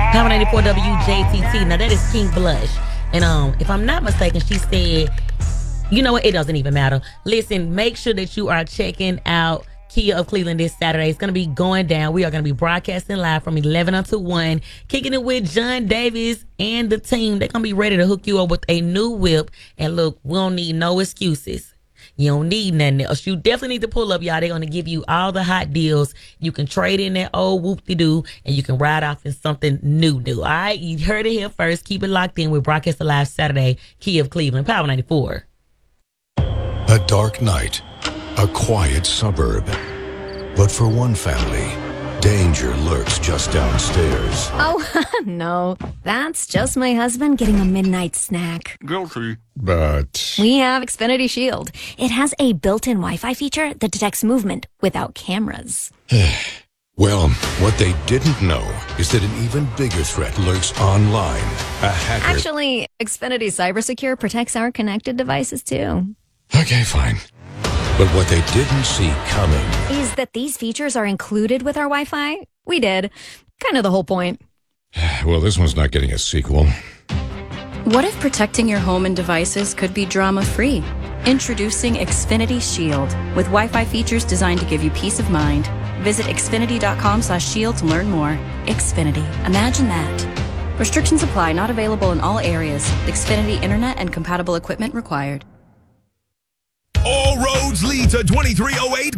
Power 94 WJTT. Now that is King Blush. And if I'm not mistaken, she said, you know what? It doesn't even matter. Listen, make sure that you are checking out Kia of Cleveland this Saturday. It's going to be going down. We are going to be broadcasting live from 11 until 1, kicking it with John Davis and the team. They're going to be ready to hook you up with a new whip. And look, we don't need no excuses. You don't need nothing else. You definitely need to pull up, y'all. They're going to give you all the hot deals. You can trade in that old whoop-de-doo, and you can ride off in something new. All right? You heard it here first. Keep it locked in. We're broadcasting live Saturday. Kia of Cleveland, Power 94. A dark night, a quiet suburb. But for one family, danger lurks just downstairs. Oh, no. That's just my husband getting a midnight snack. Guilty. But We have Xfinity Shield. It has a built-in Wi-Fi feature that detects movement without cameras. well, what they didn't know is that an even bigger threat lurks online. A hacker. Actually, Xfinity CyberSecure protects our connected devices, too. Okay, fine. But what they didn't see coming Is that these features are included with our Wi-Fi? We did. Kind of the whole point. Well, this one's not getting a sequel. What if protecting your home and devices could be drama-free? Introducing Xfinity Shield, with Wi-Fi features designed to give you peace of mind. Visit xfinity.com/shield to learn more. Xfinity. Imagine that. Restrictions apply. Not available in all areas. Xfinity Internet and compatible equipment required. All roads lead to 2308